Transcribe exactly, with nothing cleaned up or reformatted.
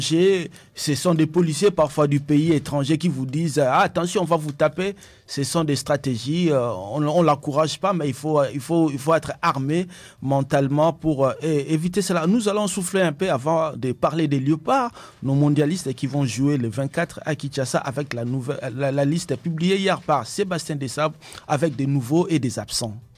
Ce sont des policiers parfois du pays étranger qui vous disent ah, attention, on va vous taper. Ce sont des stratégies, euh, on ne l'encourage pas, mais il faut, il, faut, il faut être armé mentalement pour euh, éviter cela. Nous allons souffler un peu avant de parler des Léopards, nos mondialistes qui vont jouer le vingt-quatre à Kinshasa avec la, nouvelle, la, la liste publiée hier par Sébastien Desabre avec des nouveaux et des absents.